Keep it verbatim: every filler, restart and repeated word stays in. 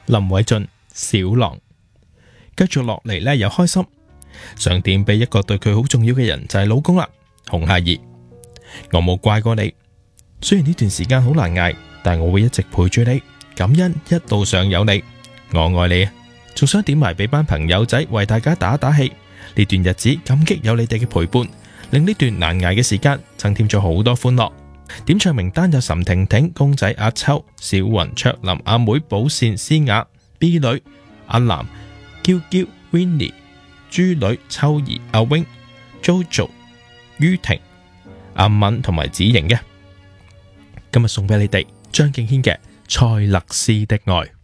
林偉俊、小狼。繼續落嚟呢，又開心，想點俾一個對佢好重要嘅人，就係老公啦，洪夏怡。我冇怪過你，雖然呢段時間好難捱，但我會一直陪住你，感恩一路上有你，我愛你啊！仲想點埋俾班朋友仔為大家打打氣，呢段日子感激有你哋嘅陪伴，令呢段難捱嘅時間增添咗好多歡樂。點唱名單有岑婷婷、公仔阿秋、小雲、卓林、阿妹、寶善、詩雅、B 女、阿南、嬌嬌、Winnie、朱女、秋兒、阿 wing、Jojo、于婷、阿敏同埋子瑩嘅。今日送俾你哋張敬軒嘅《塞勒斯的愛》。